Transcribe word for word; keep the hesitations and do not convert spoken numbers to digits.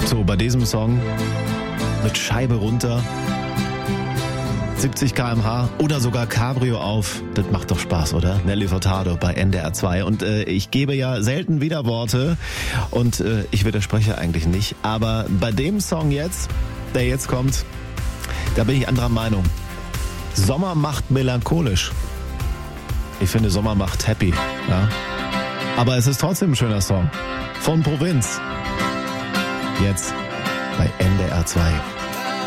So, bei diesem Song mit Scheibe runter, siebzig Kilometer pro Stunde oder sogar Cabrio auf. Das macht doch Spaß, oder? Nelly Furtado bei N D R zwei. Und äh, ich gebe ja selten Widerworte und äh, ich widerspreche eigentlich nicht. Aber bei dem Song jetzt, der jetzt kommt, da bin ich anderer Meinung. Sommer macht melancholisch. Ich finde, Sommer macht happy. Ja? Aber es ist trotzdem ein schöner Song. Von Provinz. Jetzt bei N D R zwei.